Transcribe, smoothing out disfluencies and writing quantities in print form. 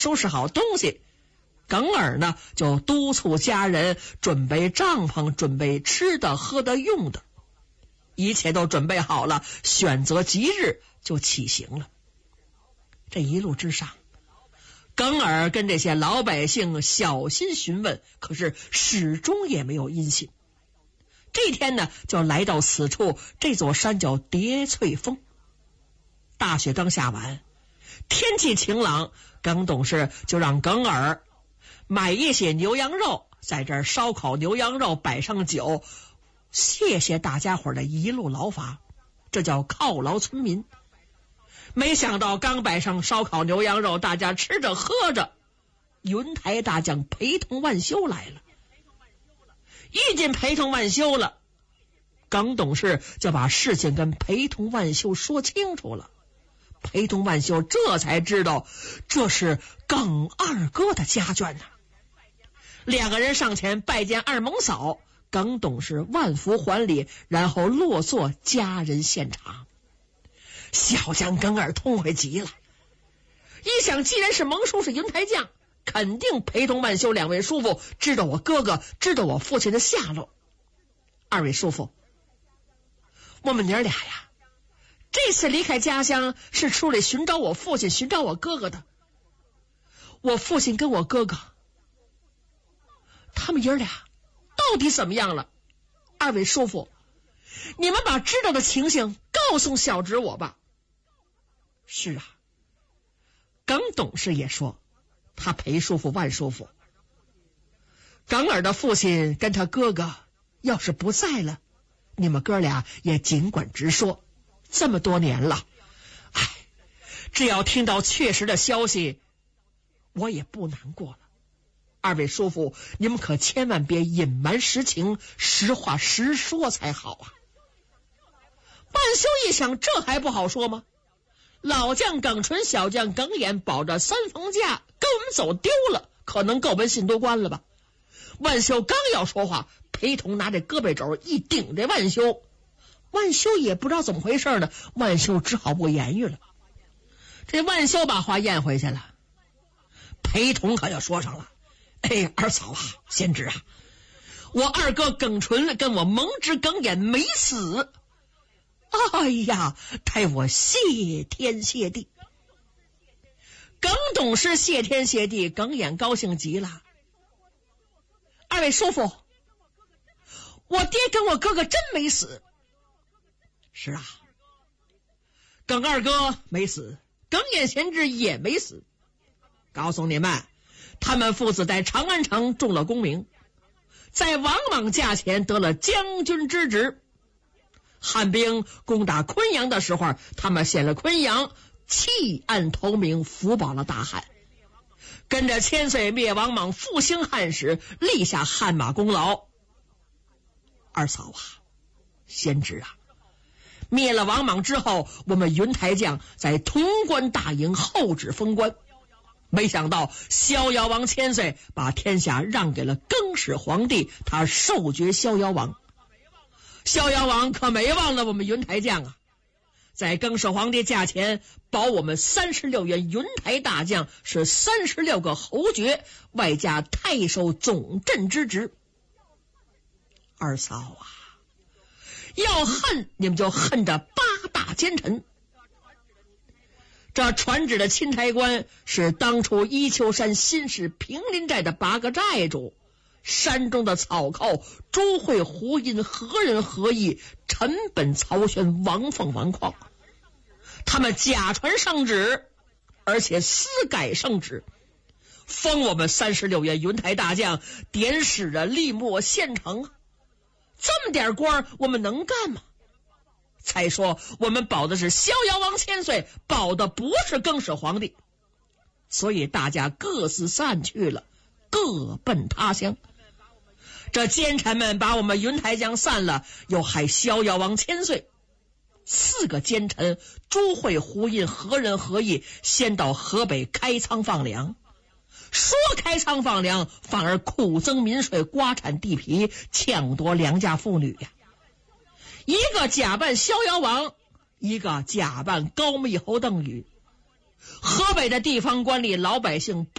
收拾好东西，耿尔呢就督促家人准备帐篷，准备吃的喝的用的，一切都准备好了，选择吉日就起行了。这一路之上，耿尔跟这些老百姓小心询问，可是始终也没有音信。这天呢，就来到此处，这座山叫叠翠峰。大雪刚下完，天气晴朗，耿董事就让耿尔买一些牛羊肉，在这儿烧烤牛羊肉，摆上酒，谢谢大家伙的一路劳乏，这叫犒劳村民。没想到刚摆上烧烤牛羊肉，大家吃着喝着，云台大将陪同万修来了。一见陪同万修了，耿董事就把事情跟陪同万修说清楚了。陪同万修这才知道这是耿二哥的家眷呐。两个人上前拜见二蒙嫂，耿董事万福还礼，然后落座，家人献茶。小将耿二痛快极了，一想既然是蒙叔是云台将，肯定陪同万修两位叔父知道我哥哥，知道我父亲的下落。二位叔父，我们娘俩呀，这次离开家乡是出来寻找我父亲，寻找我哥哥的。我父亲跟我哥哥他们爷俩到底怎么样了？二位叔父，你们把知道的情形告诉小侄我吧。是啊，耿董事也说他陪叔父万叔父，耿尔的父亲跟他哥哥要是不在了，你们哥俩也尽管直说，这么多年了，哎，只要听到确实的消息，我也不难过了。二位叔父，你们可千万别隐瞒实情，实话实说才好啊。万修一想，这还不好说吗？老将耿纯，小将耿眼保着三房架跟我们走丢了，可能够本信都关了吧。万修刚要说话，陪同拿着胳膊肘一顶这万修，万修也不知道怎么回事呢，万修只好不言语了。这万修把话咽回去了，陪同可就说上了，哎，二嫂啊，贤侄啊，我二哥耿纯跟我蒙之耿眼没死，哎呀，待我谢天谢地。耿董事谢天谢地，耿眼高兴极了。二位叔父，我爹跟我哥哥真没死。是啊，耿二哥没死，耿眼贤侄也没死。告诉你们，他们父子在长安城中了功名，在王莽驾前得了将军之职。汉兵攻打昆阳的时候，他们陷了昆阳，弃暗投明，福保了大汉，跟着千岁灭王莽，复兴汉室，立下汗马功劳。二嫂啊，贤侄啊，灭了王莽之后，我们云台将在潼关大营后旨封官，没想到逍遥王千岁把天下让给了更始皇帝，他授爵逍遥王。逍遥王可没忘了我们云台将啊，在更始皇帝驾前保我们36员云台大将，是36个侯爵，外加太守总镇之职。二嫂啊，要恨你们就恨这8大奸臣。这传旨的钦台官是当初伊丘山新市平林寨的8个寨主，山中的草寇朱会、胡印、何人、何意、陈本、曹宣、王凤、王旷，他们假传圣旨，而且私改圣旨，封我们36员云台大将，典史的立末县城。这么点官我们能干吗？再说我们保的是逍遥王千岁，保的不是更始皇帝，所以大家各自散去了，各奔他乡。这奸臣们把我们云台将散了，又害逍遥王千岁。4个奸臣朱会、胡印、何人、何意先到河北开仓放粮，说开仓放粮，反而苦增民税，刮产地皮，抢夺良家妇女呀。一个假扮逍遥王，一个假扮高密侯邓禹， 河北的地方官吏老百姓